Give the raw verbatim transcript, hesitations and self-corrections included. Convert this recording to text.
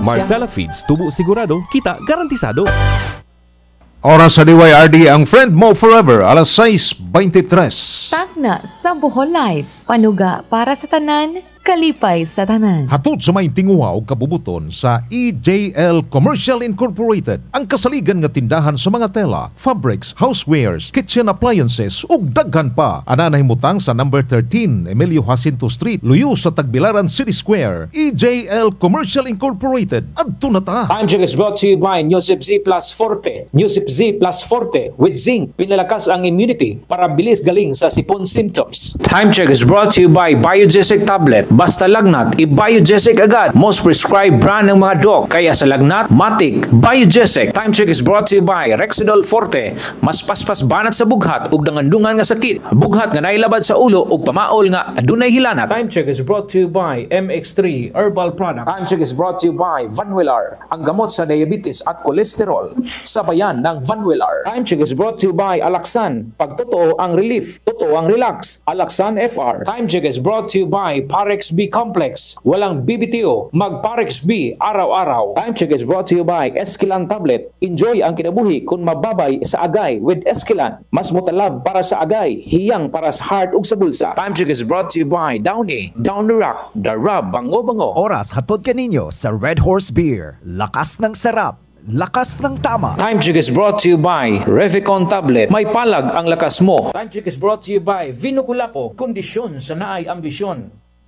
Marcella Feeds, tubo sigurado, kita garantisado. Oras sa D Y R D ang Friend Mo Forever, alas sais twenty-tres. Tagna sa Bohol Live, panuga para sa tanan, kalipay sa tanan. Hatod sa may tinguha o kabubuton sa E J L Commercial Incorporated, ang kasaligan nga tindahan sa mga tela, fabrics, housewares, kitchen appliances ug daghan pa. Ana nahimutang sa number thirteen Emilio Jacinto Street, luyo sa Tagbilaran City Square. E J L Commercial Incorporated. Adto na ta. Time check is brought to you by Newsip Z Plus Forte. Newsip Z Plus Forte with zinc, pinalakas ang immunity para bilis galing sa sipon symptoms. Time check is brought to you by Biogesic Tablet. Basta lagnat, i-Biogesic agad. Most prescribed brand ng mga doc. Kaya sa lagnat, matik, Biogesic. Time check is brought to you by Rexidol Forte. Mas paspas banat sa bughat ug dangandungan nga sakit. Bughat nga nailabad sa ulo ug pamaol nga adunay hilanat. Time check is brought to you by M X three Herbal Products. Time check is brought to you by Vanwillar, ang gamot sa diabetes at kolesterol. Sabayan ng Vanwillar. Time check is brought to you by Alaxan. Pag totoo ang relief, totoo ang relax. Alaxan F R. Time check is brought to you by Parex B Complex. Walang B B T O, mag Parex B araw-araw. Time check is brought to you by Esquilan Tablet. Enjoy ang kinabuhi kung mababay sa agay with Esquilan. Mas mutalab para sa agay, hiyang para sa heart ug sa bulsa. Time check is brought to you by Downy, Down the Rock, the Rub, bango-bango. Oras hatod kaninyo sa Red Horse Beer. Lakas ng sarap, lakas ng tama. Time check is brought to you by Revicon Tablet. May palag ang lakas mo. Time check is brought to you by Vino Kulapo. Kondisyon sa naay ambisyon.